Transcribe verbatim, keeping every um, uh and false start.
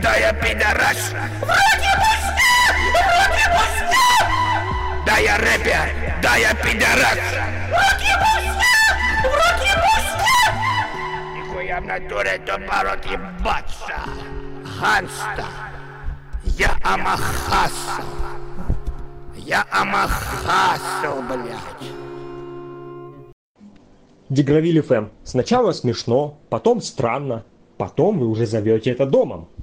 да я пидорас. Врать ему снят! Врать ему снят! Да я рэпер, да я пидорас. Врать ему снят! Врать ему снят! Нихуя в натуре тупорот ебаться. Ганста. Я амахасу. Я амахасу, блядь. Дегравиль эф эм. Сначала смешно, потом странно, потом вы уже зовете это домом.